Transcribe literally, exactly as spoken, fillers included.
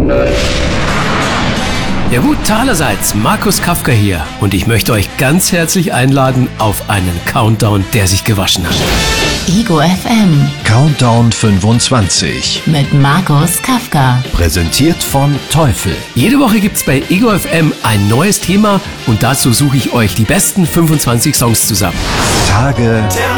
Ja gut, allerseits, Markus Kafka hier und ich möchte euch ganz herzlich einladen auf einen Countdown, der sich gewaschen hat. Ego F M Countdown fünfundzwanzig mit Markus Kafka. Präsentiert von Teufel. Jede Woche gibt's bei Ego F M ein neues Thema und dazu suche ich euch die besten fünfundzwanzig Songs zusammen. Tage